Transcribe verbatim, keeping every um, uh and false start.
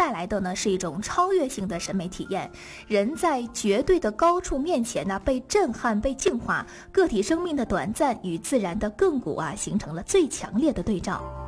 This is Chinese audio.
带来的呢是一种超越性的审美体验。人在绝对的高处面前呢，被震撼、被净化，个体生命的短暂与自然的亘古啊，形成了最强烈的对照。